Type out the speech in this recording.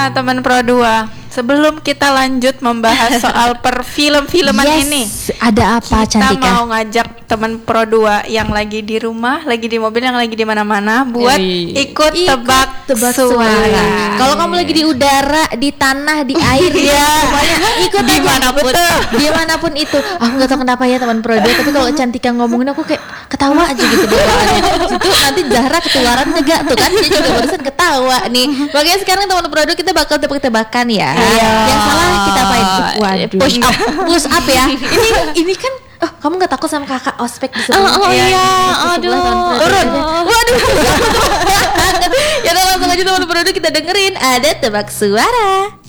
Nah, teman Pro 2, sebelum kita lanjut membahas soal perfilm-filman ini, ada apa kita Cantika? mau ngajak teman Pro 2 yang lagi di rumah, lagi di mobil, yang lagi di mana-mana buat ikut tebak suara. Kalau kamu lagi di udara, di tanah, di air, semuanya ikut dimanapun itu. Aku nggak tahu kenapa ya teman Pro 2, tapi kalau Cantika ngomongin aku kayak ketawa aja gitu bawaannya. Situ nanti Zahra ketularan enggak tuh kan? Dia juga barusan ketawa nih. Makanya sekarang teman Pro 2 kita bakal tebak-tebakan ya. Yang salah kita apain? Waduh. Push up ya. Ini kan kamu nggak takut sama kakak ospek di sebelah? Turun. Waduh. Ya udah langsung aja teman Pro 2 kita dengerin ada tebak suara.